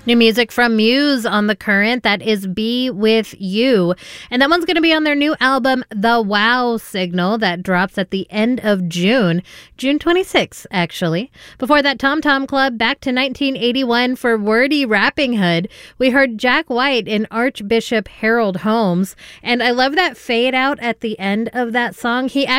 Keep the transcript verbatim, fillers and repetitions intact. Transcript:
New music from Muse on The Current. That is Be With You. And that one's going to be on their new album, The Wow Signal, that drops at the end of June. June twenty-sixth, actually. Before that, Tom Tom Club, back to nineteen eighty-one for Wordy Rapping Hood. We heard Jack White and Archbishop Harold Holmes. And I love that fade out at the end of that song. He actually